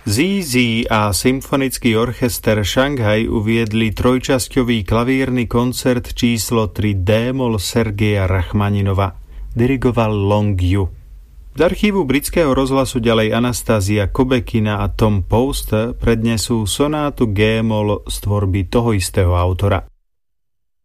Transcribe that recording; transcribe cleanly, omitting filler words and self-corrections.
ZZ a symfonický orchester Šanghaj uviedli trojčasťový klavírny koncert číslo 3 D-moll Sergeja Rachmaninova. Dirigoval Long Yu. Z archívu britského rozhlasu ďalej Anastázia Kobekina a Tom Post prednesú sonátu G-moll z tvorby toho istého autora.